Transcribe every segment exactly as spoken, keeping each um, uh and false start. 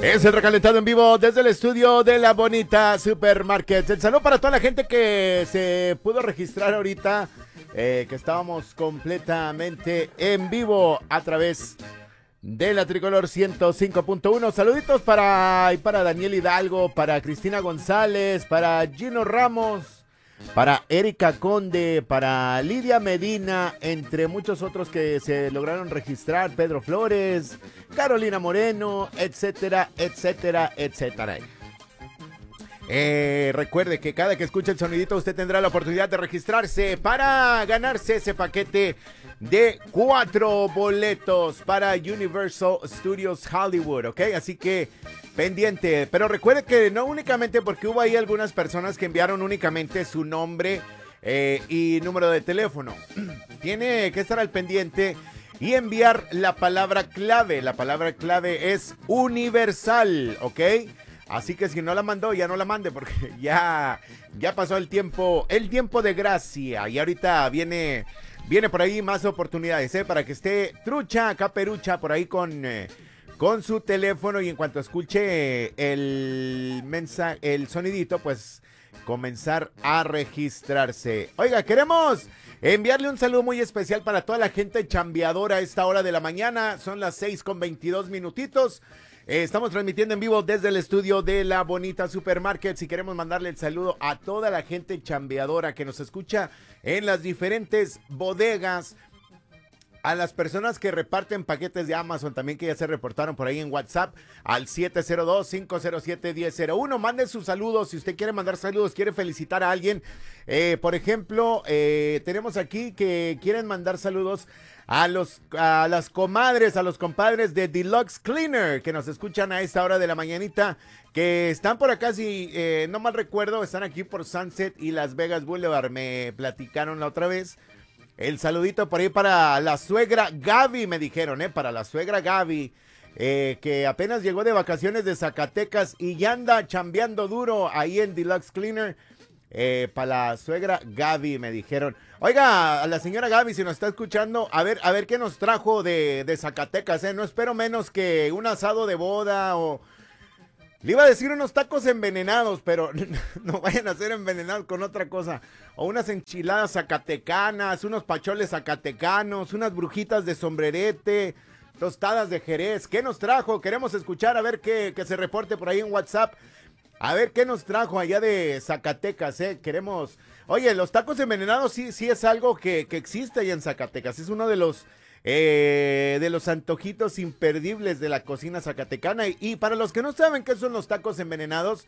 Es el recalentado en vivo desde el estudio de La Bonita Supermarket. El saludo para toda la gente que se pudo registrar ahorita, eh, que estábamos completamente en vivo a través de la Tricolor ciento cinco punto uno. Saluditos para, y para Daniel Hidalgo, para Cristina González, para Gino Ramos, para Erika Conde, para Lidia Medina, entre muchos otros que se lograron registrar, Pedro Flores, Carolina Moreno, etcétera, etcétera, etcétera. Eh, recuerde que cada que escuche el sonidito usted tendrá la oportunidad de registrarse para ganarse ese paquete de cuatro boletos para Universal Studios Hollywood, ¿ok? Así que pendiente, pero recuerde que no únicamente, porque hubo ahí algunas personas que enviaron únicamente su nombre eh, y número de teléfono. Tiene que estar al pendiente y enviar la palabra clave. La palabra clave es universal, ¿ok? Así que si no la mandó, ya no la mande, porque ya, ya pasó el tiempo, el tiempo de gracia. Y ahorita viene, viene por ahí más oportunidades, ¿eh? Para que esté trucha, caperucha, por ahí con, eh, con su teléfono. Y en cuanto escuche el mensaje, el sonidito, pues comenzar a registrarse. Oiga, queremos enviarle un saludo muy especial para toda la gente chambeadora a esta hora de la mañana. Son las seis con veintidós minutitos. Eh, estamos transmitiendo en vivo desde el estudio de La Bonita Supermarket. Si queremos mandarle el saludo a toda la gente chambeadora que nos escucha en las diferentes bodegas, a las personas que reparten paquetes de Amazon también, que ya se reportaron por ahí en WhatsApp al siete cero dos, cinco cero siete, uno cero cero uno. Mande sus saludos si usted quiere mandar saludos, quiere felicitar a alguien. Eh, por ejemplo, eh, tenemos aquí que quieren mandar saludos a los a las comadres, a los compadres de Deluxe Cleaner, que nos escuchan a esta hora de la mañanita, que están por acá, si eh, no mal recuerdo, están aquí por Sunset y Las Vegas Boulevard. Me platicaron la otra vez. El saludito por ahí para la suegra Gaby, me dijeron, ¿eh? Para la suegra Gaby, eh, que apenas llegó de vacaciones de Zacatecas y ya anda chambeando duro ahí en Deluxe Cleaner. Eh, para la suegra Gaby, me dijeron. Oiga, a la señora Gaby, si nos está escuchando, a ver, a ver qué nos trajo de, de Zacatecas, ¿eh? No espero menos que un asado de boda o... Le iba a decir unos tacos envenenados, pero no vayan a ser envenenados con otra cosa. O unas enchiladas zacatecanas, unos pacholes zacatecanos, unas brujitas de sombrerete, tostadas de Jerez. ¿Qué nos trajo? Queremos escuchar, a ver qué, que se reporte por ahí en WhatsApp. A ver qué nos trajo allá de Zacatecas, ¿eh? Queremos... Oye, los tacos envenenados sí, sí es algo que, que existe allá en Zacatecas. Es uno de los... Eh, de los antojitos imperdibles de la cocina zacatecana. Y, y para los que no saben qué son los tacos envenenados,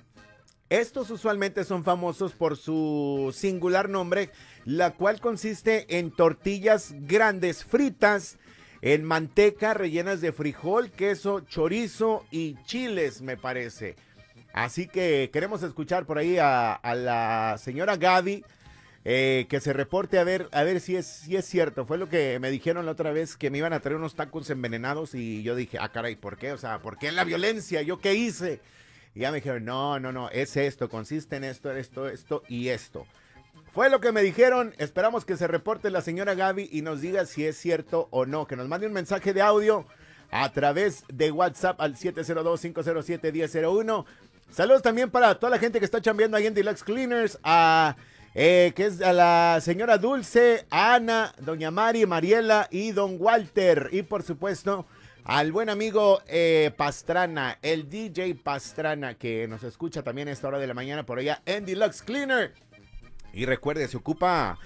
estos usualmente son famosos por su singular nombre, la cual consiste en tortillas grandes fritas en manteca, rellenas de frijol, queso, chorizo y chiles, me parece. Así que queremos escuchar por ahí a, a la señora Gaby, Eh, que se reporte a ver, a ver si es, si es cierto. Fue lo que me dijeron la otra vez, que me iban a traer unos tacos envenenados y yo dije, ah, caray, ¿por qué? O sea, ¿por qué la violencia? ¿Yo qué hice? Y ya me dijeron, no, no, no, es esto, consiste en esto, esto, esto y esto. Fue lo que me dijeron. Esperamos que se reporte la señora Gaby y nos diga si es cierto o no. Que nos mande un mensaje de audio a través de WhatsApp al siete cero dos, cinco cero siete, uno cero cero uno. Saludos también para toda la gente que está chambeando ahí en Deluxe Cleaners, a... Eh, que es a la señora Dulce, a Ana, doña Mari, Mariela y don Walter. Y por supuesto al buen amigo eh, Pastrana, el D J Pastrana, que nos escucha también a esta hora de la mañana por allá en Deluxe Cleaner. Y recuerde, se ocupa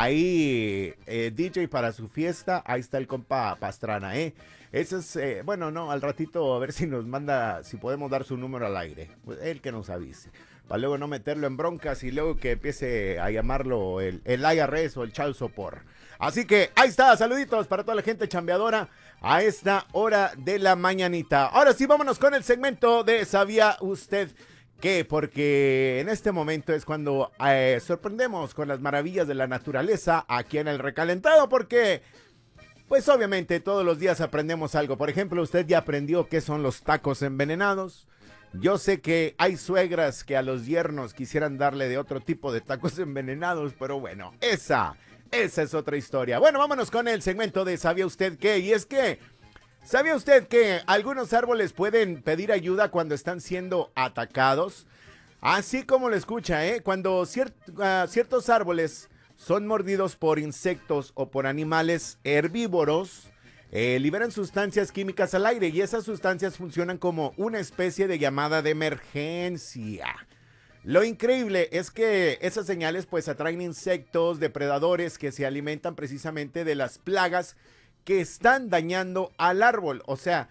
ahí eh, D J para su fiesta. Ahí está el compa Pastrana, ¿eh? Ese es, eh, bueno, no, al ratito a ver si nos manda, si podemos dar su número al aire. Pues él que nos avise, para luego no meterlo en broncas y luego que empiece a llamarlo el, el I R S o el Child Support. Así que ahí está, saluditos para toda la gente chambeadora a esta hora de la mañanita. Ahora sí, vámonos con el segmento de ¿Sabía usted qué? Porque en este momento es cuando eh, sorprendemos con las maravillas de la naturaleza aquí en el recalentado, porque... pues obviamente todos los días aprendemos algo. Por ejemplo, usted ya aprendió qué son los tacos envenenados. Yo sé que hay suegras que a los yernos quisieran darle de otro tipo de tacos envenenados, pero bueno, esa, esa es otra historia. Bueno, vámonos con el segmento de ¿Sabía usted qué? Y es que ¿Sabía usted que algunos árboles pueden pedir ayuda cuando están siendo atacados? Así como lo escucha, ¿eh? Cuando ciert uh, ciertos árboles son mordidos por insectos o por animales herbívoros, eh, liberan sustancias químicas al aire y esas sustancias funcionan como una especie de llamada de emergencia. Lo increíble es que esas señales pues atraen insectos, depredadores que se alimentan precisamente de las plagas que están dañando al árbol. O sea,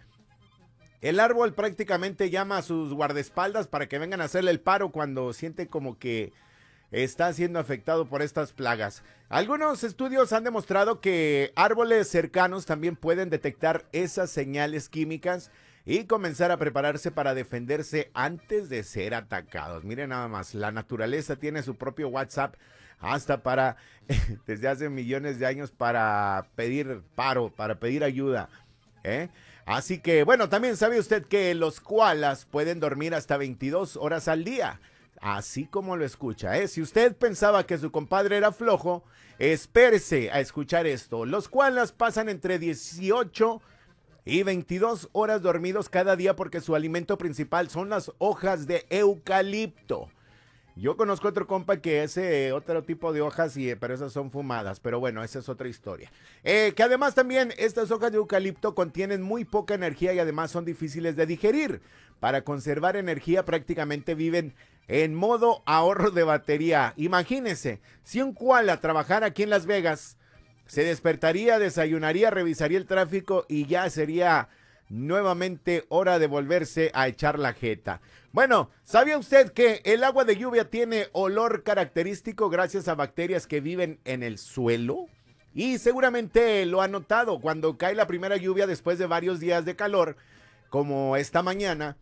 el árbol prácticamente llama a sus guardaespaldas para que vengan a hacerle el paro cuando siente como que está siendo afectado por estas plagas. Algunos estudios han demostrado que árboles cercanos también pueden detectar esas señales químicas y comenzar a prepararse para defenderse antes de ser atacados. Miren nada más, la naturaleza tiene su propio WhatsApp hasta para, desde hace millones de años, para pedir paro, para pedir ayuda, ¿eh? Así que, bueno, también sabe usted que los koalas pueden dormir hasta veintidós horas al día. Así como lo escucha, ¿eh? Si usted pensaba que su compadre era flojo, espérese a escuchar esto. Los koalas pasan entre dieciocho y veintidós horas dormidos cada día porque su alimento principal son las hojas de eucalipto. Yo conozco otro compa que es eh, otro tipo de hojas, y, pero esas son fumadas. Pero bueno, esa es otra historia. Eh, que además también estas hojas de eucalipto contienen muy poca energía y además son difíciles de digerir. Para conservar energía prácticamente viven en modo ahorro de batería. Imagínense, si un koala trabajara aquí en Las Vegas, se despertaría, desayunaría, revisaría el tráfico y ya sería nuevamente hora de volverse a echar la jeta. Bueno, ¿sabía usted que el agua de lluvia tiene olor característico gracias a bacterias que viven en el suelo? Y seguramente lo ha notado cuando cae la primera lluvia después de varios días de calor, como esta mañana.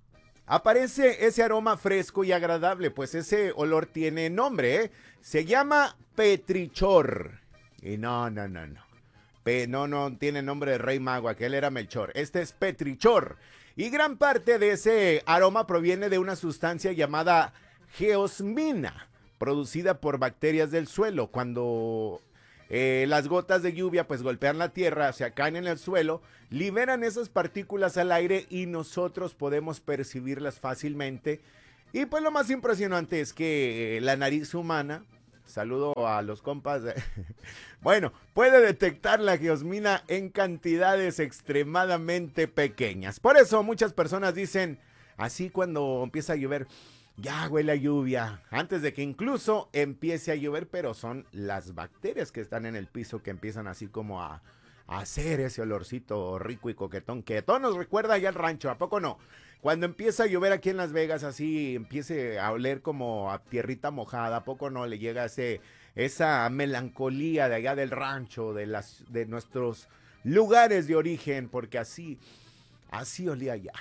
Aparece ese aroma fresco y agradable, pues ese olor tiene nombre, ¿eh? Se llama petrichor. Y no, no, no, no. Pe, no, no tiene nombre de rey mago, aquel era Melchor. Este es petrichor. Y gran parte de ese aroma proviene de una sustancia llamada geosmina, producida por bacterias del suelo. Cuando eh, las gotas de lluvia pues golpean la tierra, o sea, caen en el suelo, liberan esas partículas al aire y nosotros podemos percibirlas fácilmente. Y pues lo más impresionante es que la nariz humana, saludo a los compas, de... bueno, puede detectar la geosmina en cantidades extremadamente pequeñas. Por eso muchas personas dicen, así cuando empieza a llover, ya huele a lluvia, antes de que incluso empiece a llover, pero son las bacterias que están en el piso que empiezan así como a, a hacer ese olorcito rico y coquetón, que todo nos recuerda allá al rancho, ¿a poco no? Cuando empieza a llover aquí en Las Vegas, así empiece a oler como a tierrita mojada, ¿a poco no le llega ese, esa melancolía de allá del rancho, de, las, de nuestros lugares de origen? Porque así, así olía allá.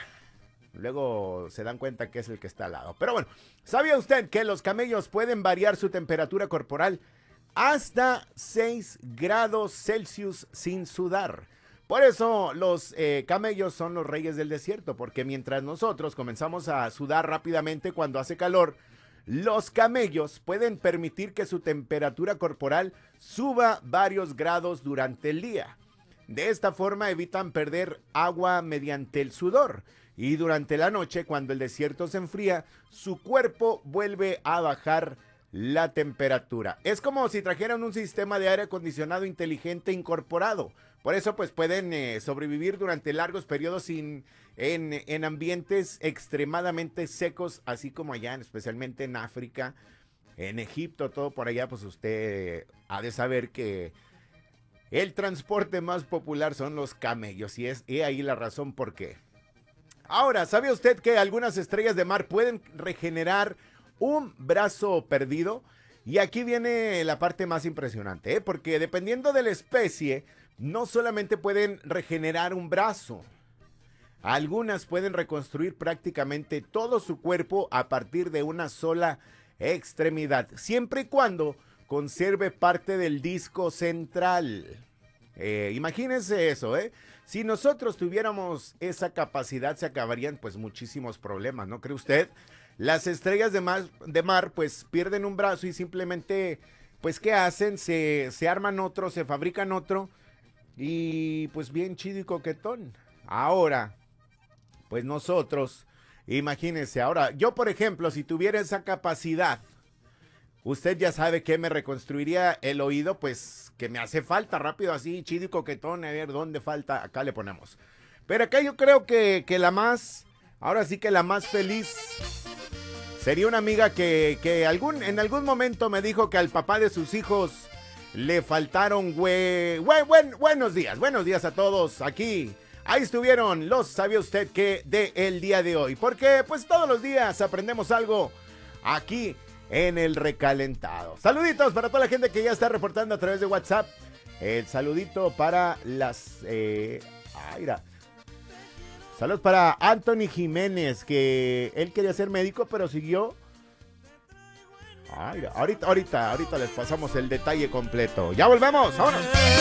Luego se dan cuenta que es el que está al lado. Pero bueno, ¿sabía usted que los camellos pueden variar su temperatura corporal hasta seis grados Celsius sin sudar? Por eso los eh, camellos son los reyes del desierto, porque mientras nosotros comenzamos a sudar rápidamente cuando hace calor, los camellos pueden permitir que su temperatura corporal suba varios grados durante el día. De esta forma evitan perder agua mediante el sudor. Y durante la noche, cuando el desierto se enfría, su cuerpo vuelve a bajar la temperatura. Es como si trajeran un sistema de aire acondicionado inteligente incorporado. Por eso pues pueden eh, sobrevivir durante largos periodos sin, en, en ambientes extremadamente secos, así como allá, especialmente en África, en Egipto, todo por allá, pues usted ha de saber que el transporte más popular son los camellos, y es y ahí la razón por qué. Ahora, ¿sabe usted que algunas estrellas de mar pueden regenerar un brazo perdido? Y aquí viene la parte más impresionante, ¿eh? Porque dependiendo de la especie, no solamente pueden regenerar un brazo, algunas pueden reconstruir prácticamente todo su cuerpo a partir de una sola extremidad, siempre y cuando conserve parte del disco central. Eh, imagínense eso, ¿eh? Si nosotros tuviéramos esa capacidad, se acabarían pues muchísimos problemas, ¿no cree usted? Las estrellas de mar, de mar pues pierden un brazo y simplemente, pues ¿qué hacen? Se, se arman otro, se fabrican otro y pues bien chido y coquetón. Ahora, pues nosotros, imagínense, ahora, yo por ejemplo, si tuviera esa capacidad, usted ya sabe que me reconstruiría el oído, pues que me hace falta rápido así, chido y coquetón, a ver dónde falta, acá le ponemos. Pero acá yo creo que, que la más, ahora sí que la más feliz sería una amiga que, que algún, en algún momento me dijo que al papá de sus hijos le faltaron, güey, güey, buen, buenos días, buenos días a todos aquí. Ahí estuvieron los ¿sabía usted qué? De el día de hoy. Porque pues todos los días aprendemos algo aquí en el recalentado. Saluditos para toda la gente que ya está reportando a través de WhatsApp. El saludito para las... Eh, ah, mira. Saludos para Anthony Jiménez, que él quería ser médico, pero siguió... Ah, mira, ahorita, ahorita, ahorita les pasamos el detalle completo. ¡Ya volvemos! ¡Vámonos!